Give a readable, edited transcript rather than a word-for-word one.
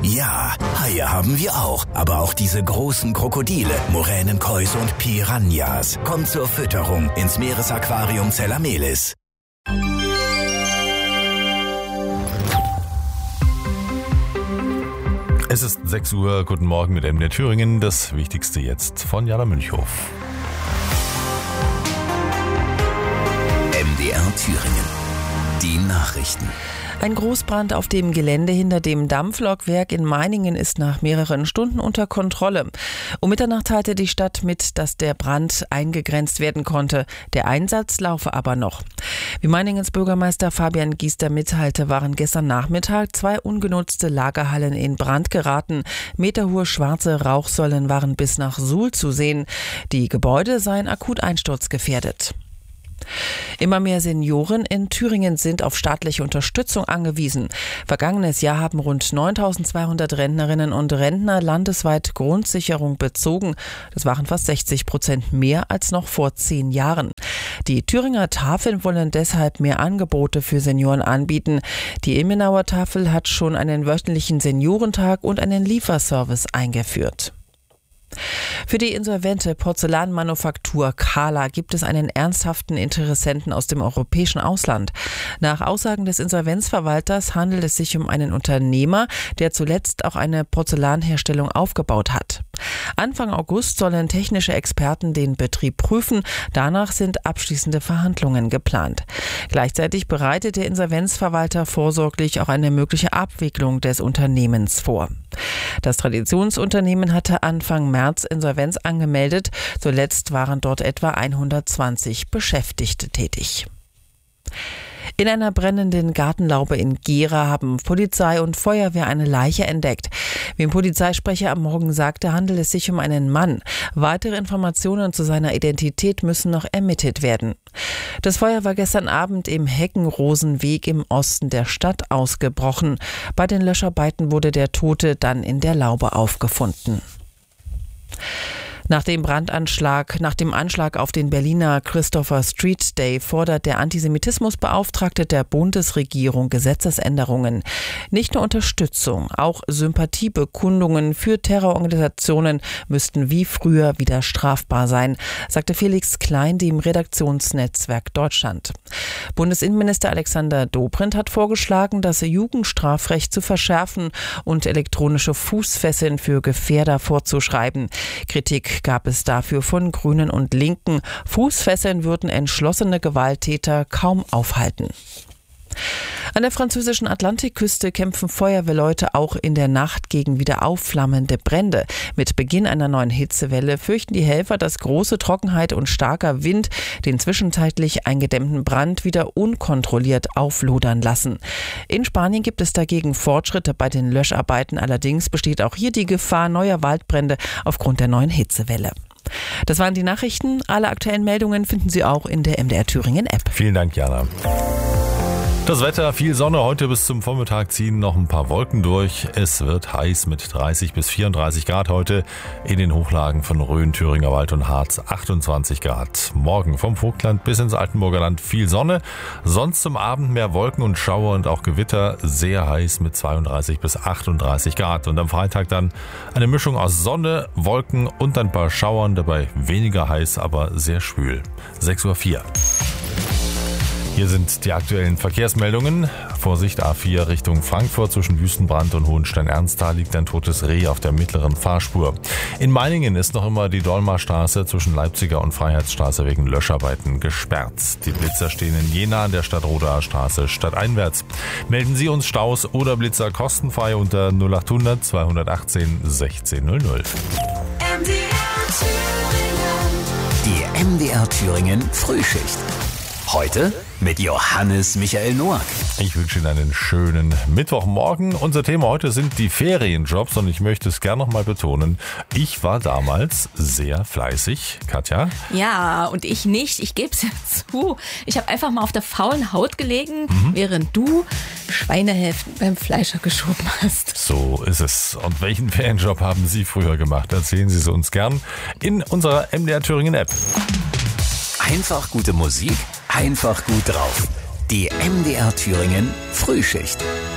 Ja, Haie haben wir auch, aber auch diese großen Krokodile, Muränen, Kois und Piranhas. Kommt zur Fütterung ins Meeresaquarium Zellamelis. Es ist 6 Uhr, guten Morgen mit MDR Thüringen. Das Wichtigste jetzt von Jana Münchhof. MDR Thüringen. Die Nachrichten. Ein Großbrand auf dem Gelände hinter dem Dampflokwerk in Meiningen ist nach mehreren Stunden unter Kontrolle. Um Mitternacht teilte die Stadt mit, dass der Brand eingegrenzt werden konnte. Der Einsatz laufe aber noch. Wie Meiningens Bürgermeister Fabian Giester mitteilte, waren gestern Nachmittag 2 ungenutzte Lagerhallen in Brand geraten. Meterhohe schwarze Rauchsäulen waren bis nach Suhl zu sehen. Die Gebäude seien akut einsturzgefährdet. Immer mehr Senioren in Thüringen sind auf staatliche Unterstützung angewiesen. Vergangenes Jahr haben rund 9.200 Rentnerinnen und Rentner landesweit Grundsicherung bezogen. Das waren fast 60% mehr als noch vor 10 Jahren. Die Thüringer Tafeln wollen deshalb mehr Angebote für Senioren anbieten. Die Ilmenauer Tafel hat schon einen wöchentlichen Seniorentag und einen Lieferservice eingeführt. Für die insolvente Porzellanmanufaktur Kala gibt es einen ernsthaften Interessenten aus dem europäischen Ausland. Nach Aussagen des Insolvenzverwalters handelt es sich um einen Unternehmer, der zuletzt auch eine Porzellanherstellung aufgebaut hat. Anfang August sollen technische Experten den Betrieb prüfen. Danach sind abschließende Verhandlungen geplant. Gleichzeitig bereitet der Insolvenzverwalter vorsorglich auch eine mögliche Abwicklung des Unternehmens vor. Das Traditionsunternehmen hatte Anfang März Insolvenz angemeldet. Zuletzt waren dort etwa 120 Beschäftigte tätig. In einer brennenden Gartenlaube in Gera haben Polizei und Feuerwehr eine Leiche entdeckt. Wie ein Polizeisprecher am Morgen sagte, handelt es sich um einen Mann. Weitere Informationen zu seiner Identität müssen noch ermittelt werden. Das Feuer war gestern Abend im Heckenrosenweg im Osten der Stadt ausgebrochen. Bei den Löscharbeiten wurde der Tote dann in der Laube aufgefunden. Nach dem Anschlag auf den Berliner Christopher Street Day fordert der Antisemitismusbeauftragte der Bundesregierung Gesetzesänderungen. Nicht nur Unterstützung, auch Sympathiebekundungen für Terrororganisationen müssten wie früher wieder strafbar sein, sagte Felix Klein dem Redaktionsnetzwerk Deutschland. Bundesinnenminister Alexander Dobrindt hat vorgeschlagen, das Jugendstrafrecht zu verschärfen und elektronische Fußfesseln für Gefährder vorzuschreiben. Kritik gab es dafür von Grünen und Linken. Fußfesseln würden entschlossene Gewalttäter kaum aufhalten. An der französischen Atlantikküste kämpfen Feuerwehrleute auch in der Nacht gegen wieder aufflammende Brände. Mit Beginn einer neuen Hitzewelle fürchten die Helfer, dass große Trockenheit und starker Wind den zwischenzeitlich eingedämmten Brand wieder unkontrolliert auflodern lassen. In Spanien gibt es dagegen Fortschritte bei den Löscharbeiten. Allerdings besteht auch hier die Gefahr neuer Waldbrände aufgrund der neuen Hitzewelle. Das waren die Nachrichten. Alle aktuellen Meldungen finden Sie auch in der MDR Thüringen App. Vielen Dank, Jana. Das Wetter, viel Sonne, heute bis zum Vormittag ziehen noch ein paar Wolken durch. Es wird heiß mit 30 bis 34 Grad heute. In den Hochlagen von Rhön, Thüringer Wald und Harz 28 Grad. Morgen vom Vogtland bis ins Altenburger Land viel Sonne. Sonst zum Abend mehr Wolken und Schauer und auch Gewitter. Sehr heiß mit 32 bis 38 Grad. Und am Freitag dann eine Mischung aus Sonne, Wolken und ein paar Schauern. Dabei weniger heiß, aber sehr schwül. 6:04 Uhr. Hier sind die aktuellen Verkehrsmeldungen. Vorsicht A4 Richtung Frankfurt zwischen Wüstenbrand und Hohenstein-Ernsthal liegt ein totes Reh auf der mittleren Fahrspur. In Meiningen ist noch immer die Dolmarstraße zwischen Leipziger und Freiheitsstraße wegen Löscharbeiten gesperrt. Die Blitzer stehen in Jena an der Stadtroder Straße stadteinwärts. Melden Sie uns Staus oder Blitzer kostenfrei unter 0800 218 1600. Die MDR Thüringen Frühschicht. Heute mit Johannes Michael Noack. Ich wünsche Ihnen einen schönen Mittwochmorgen. Unser Thema heute sind die Ferienjobs und ich möchte es gerne nochmal betonen. Ich war damals sehr fleißig. Katja? Ja, und ich nicht. Ich gebe es ja zu. Ich habe einfach mal auf der faulen Haut gelegen, während du Schweinehälften beim Fleischer geschoben hast. So ist es. Und welchen Ferienjob haben Sie früher gemacht? Erzählen Sie es uns gern in unserer MDR Thüringen App. Einfach gute Musik, einfach gut drauf. Die MDR Thüringen Frühschicht.